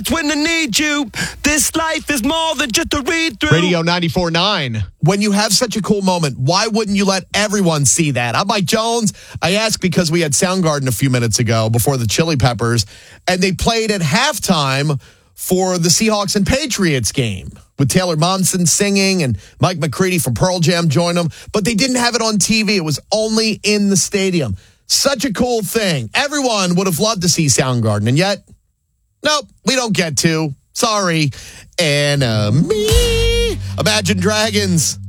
moments when I need you. This life is more than just a read-through. Radio 94.9. When you have such a cool moment, why wouldn't you let everyone see that? I'm Mike Jones. I asked because we had Soundgarden a few minutes ago before the Chili Peppers, and they played at halftime for the Seahawks and Patriots game with Taylor Momsen singing and Mike McCready from Pearl Jam joined them. But they didn't have it on TV. It was only in the stadium. Such a cool thing. Everyone would have loved to see Soundgarden, and yet, nope, we don't get to. Sorry. And me, Imagine Dragons.